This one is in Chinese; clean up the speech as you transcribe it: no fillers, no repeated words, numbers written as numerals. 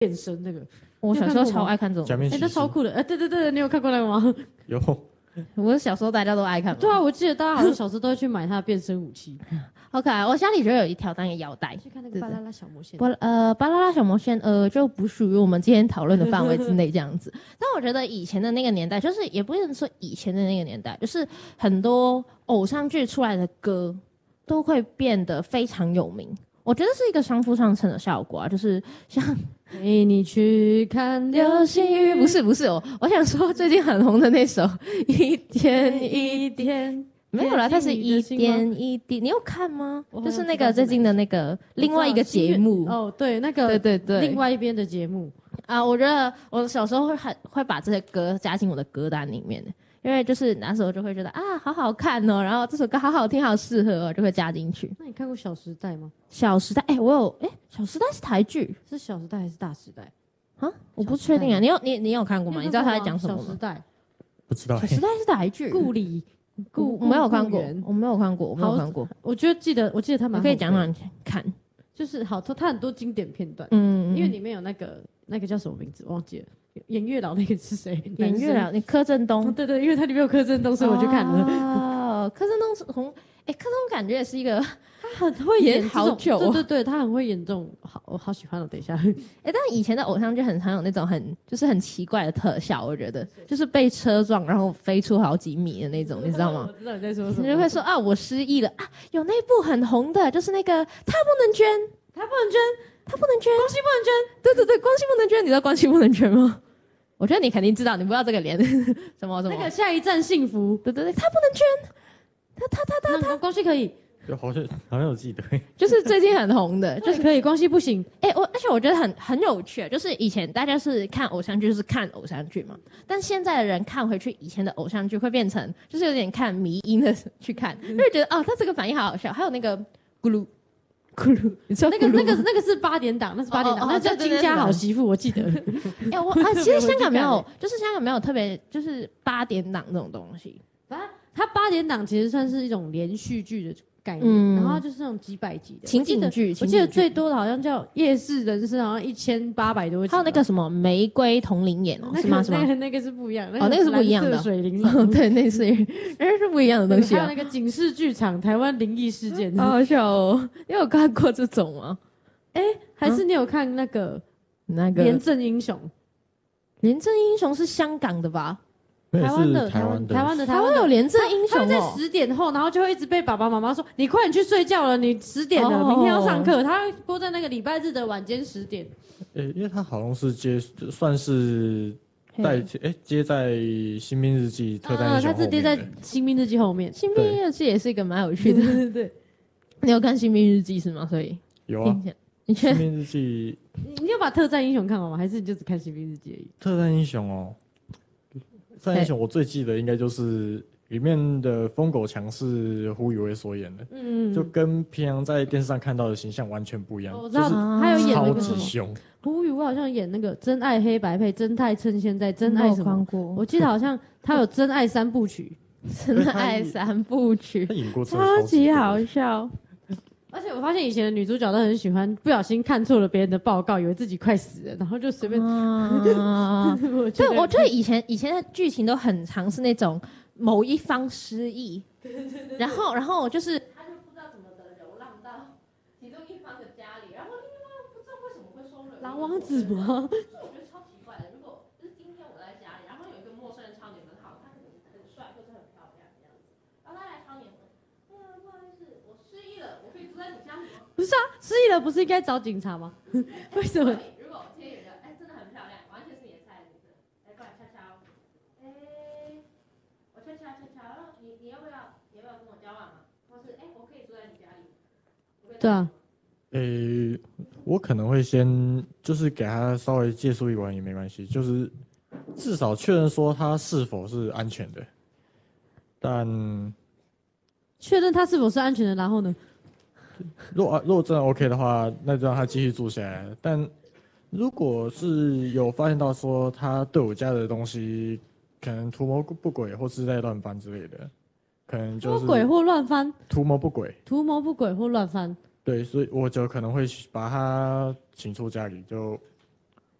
变身那个， 我小时候超爱看这种， 假面骑士那超酷的，对，你有看过那个吗？ 有， 我小时候大家都爱看。 对啊，我记得大家好像小时候都会去买他的变身武器， 好可爱。我家里就有一条当个腰带。 去看那个巴啦啦小魔仙。 巴啦啦小魔仙，就不属于我们今天讨论的范围之内这样子。但我觉得以前的那个年代，就是也不能说以前的那个年代，就是很多偶像剧出来的歌都会变得非常有名。我觉得是一个相辅相成的效果啊，就是像陪你去看流星雨， 不是我想说最近很红的那首一天一天。 没有啦，它是一点一滴，你有看吗？就是那个最近的那个另外一个节目哦，对，那个对另外一边的节目啊，我觉得我小时候会把这些歌加进我的歌单里面，因为就是那时候就会觉得啊，好好看哦，然后这首歌好好听，好适合哦，就会加进去。 那你看过《小时代》吗？ 《小时代》小时代》是台剧， 是《小时代》还是《大时代》 啊？我不确定啊，你有看过吗？你知道他在讲什么吗？ 小时代不知道。 小时代是台剧， 顾里。 我没有看过，我没有看过。 我记得他蛮好， 可以讲讲看， 就是好，他很多经典片段，因为里面有那个叫什么名字忘记了，演月老那个是谁？ 演月老，你柯震东， 对，因为他里面有柯震东，所以我去看了。 哦，柯震东是从柯震东感觉也是一个。 他很会演好久、 哦，对，他很会演这种，我好喜欢哦。等一下， 但以前的偶像剧很常有那种就是很奇怪的特效，我觉得就是被车撞然后飞出好几米的那种，你知道吗？ 我知道你在说什么， 你就会说啊，我失忆了啊。有那部很红的，就是那个他不能捐， 光熙不能捐，对，光熙不能捐，你知道光熙不能捐吗？我觉得你肯定知道，你不知道这个脸什么那个下一站幸福， 对，他不能捐， 他光熙可以。 好像有记得， 就是最近很红的，就是可以，光熙不行。 而且我觉得很有趣，就是以前大家是看偶像剧，就是看偶像剧嘛，但现在的人看回去以前的偶像剧，会变成就是有点看迷因的去看，就会觉得哦，他这个反应好好笑。还有那个咕噜，你知道那个是8点档，那是8点档，那叫金家好媳妇，我记得。 其实香港没有，就是香港没有特别就是8点档这种东西。 它8点档其实算是一种连续剧的概念，然后就是那种几百集的情景剧， 我记得最多的好像叫《夜市人生》，好像1800多集。 还有那个什么玫瑰同龄眼是吗？ 那个是不一样， 那个是不一样的。 水灵对，那是不一样的东西。 还有那个警示剧场台湾灵异事件， 好好笑哦！你有看过这种吗？ 还是你有看那个廉政英雄？ 廉政英雄是香港的吧？ 台湾的台湾有廉政英雄他在10点后，然后就会一直被爸爸妈妈说：“你快点去睡觉了，你10点了，明天要上课。”他会播在那个礼拜日的晚间10点。 因为他好像是算是接在《新兵日记》特战英雄后面的。 他是接在《新兵日记》后面，《 新兵日记》也是一个蛮有趣的。 对， 你有看《新兵日记》是吗？所以有啊， 《 新兵日记》 你有把特战英雄看完吗？还是你就只看《新兵日记》而已？ 特战英雄哦。特战英雄我最记得应该就是里面的疯狗强是胡宇威所演的，就跟平常在电视上看到的形象完全不一样。 我知道他有演那个超级凶。 胡宇威好像演那个《真爱黑白配》《真爱趁现在》《真爱什么》，我记得好像他有《真爱3部曲》， 《真爱3部曲》， 他演过超级好笑。 而且我发现以前的女主角都很喜欢不小心看错了别人的报告，以为自己快死了，然后就随便。 对，我觉得以前的剧情都很常是那种某一方失忆，然后就是他就不知道怎么的流浪到其中一方的家里，然后另外不知道为什么会收人。 狼王子吗？ 我觉得超奇怪的。如果就是今天我在家里，然后有一个陌生人朝你们好，他可能很帅或者很漂亮这样子，然后他来朝你们。不好意思，我失忆了，我可以住在你家里吗？ 不是啊，失忆了不是应该找警察吗？为什么？ 如果今天有人真的很漂亮，完全是你的菜的女生，来过来悄悄，我悄悄，你要不要跟我交往嘛？或是我可以住在你家里？ 对啊。 我可能会先就是给他稍微借宿一晚也没关系，就是至少确认说他是否是安全的，但。 确认他是否是安全的，然后呢？ 如果真的 OK 的话，那就让他继续住下来。但如果是有发现到说他对我家的东西可能图谋不轨，或是在乱翻之类的，可能就是不轨或乱翻， 图谋不轨或乱翻。 对，所以我就可能会把他请出家里，就